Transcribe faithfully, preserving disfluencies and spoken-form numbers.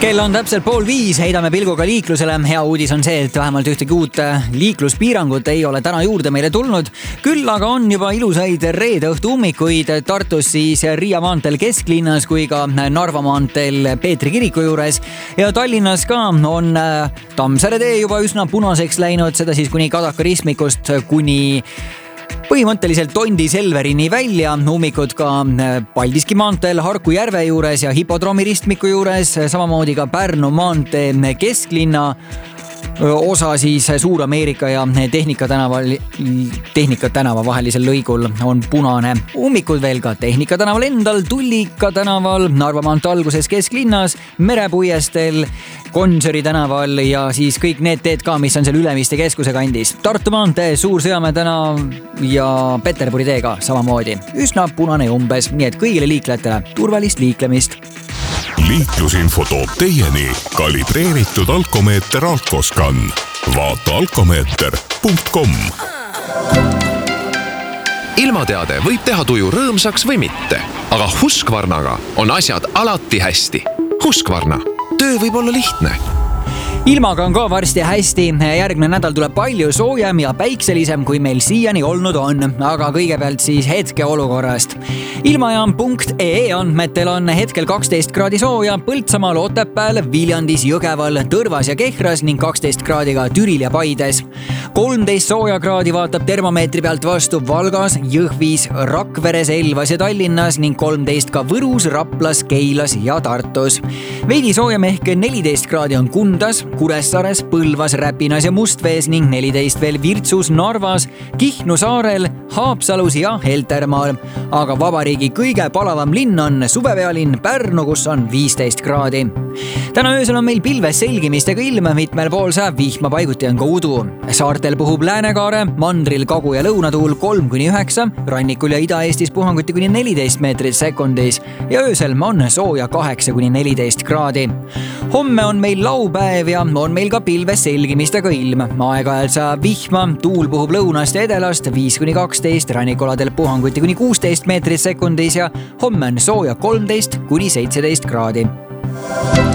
Kell on täpselt pool viis, heidame pilguga liiklusele. Hea uudis on see, et vähemalt ühtegi uut liikluspiirangut ei ole täna juurde meile tulnud. Küll aga on juba ilusaid reede õhtu ummikuid Tartus siis Riia maanteel kesklinnas kui ka Narva maanteel Peetri kiriku juures. Ja Tallinnas ka on Tammsaare tee juba üsna punaseks läinud, seda siis kuni Kadaka ristmikust kuni põhimõtteliselt Tondi Selverini välja, ummikud ka Paldiski maanteel Harku järve juures ja Hipodroomi ristmiku juures, samamoodi ka Pärnu maantee kesklinna osa siis Suur-Ameerika ja Tehnika tänaval, Tehnika tänava vahelisel lõigul on punane. Ummikud veel ka Tehnika tänaval endal, Tullika tänaval, Narva maantee alguses kesklinnas, Merepuiestel, Gonsiori tänaval ja siis kõik need teed ka, mis on seal Ülemiste keskuse kandis. Tartu maantee, Suur-Sõjamäe tänav ja Peterburi tee ka samamoodi. Üsna punane umbes, nii et kõigile liiklejatele turvalist liiklemist. Liiklusinfo toob teieni kalibreeritud alkomeeter Alkoscan. Vaata alkomeeter punkt com. Ilmateade võib teha tuju rõõmsaks või mitte, aga Husqvarnaga on asjad alati hästi. Husqvarna. Töö võib olla lihtne. Ilmaga on ka varsti hästi. Järgmine nädal tuleb palju soojem ja päikselisem, kui meil siiani olnud on. Aga kõigepealt siis hetke olukorrast. Ilmajaam punkt ee andmetel on hetkel kaksteist kraadi sooja Põltsamaal, Otepääl, Viljandis, Jõgeval, Tõrvas ja Kehras ning kaksteist kraadiga Türil ja Paides. kolmteist sooja kraadi vaatab termomeetri pealt vastu Valgas, Jõhvis, Rakveres, Elvas ja Tallinnas ning kolmteist ka Võrus, Raplas, Keilas ja Tartus. Veidi soojem ehk neliteist kraadi on Kundas, Kuressaares, Põlvas, Räpinas ja Mustvees ning neliteist veel Virtsus, Narvas, Kihnu saarel, Haapsalus ja Heltermaal. Aga vabariigi kõige palavam linn on suvepealinn Pärnu, kus on viisteist kraadi. Täna öösel on meil pilves selgimistega ilm, mitmel pool saab vihma, paiguti on ka udu. Saartel puhub Läänekaare, mandril kagu- ja lõunatuul kolm kuni üheksa, rannikul ja Ida-Eestis puhanguti kuni neliteist meetrit sekundis ja öösel on sooja kaheksa kuni neliteist kraadi. Homme on meil laupäev ja on meil ka pilves selgimistega ilm. Aeg-ajalt saab vihma, tuul puhub lõunast ja edelast viis kuni kaksteist, rannikuladel puhanguti kuni kuusteist meetrit sekundis ja homme on sooja kolmteist kuni seitseteist kraadi.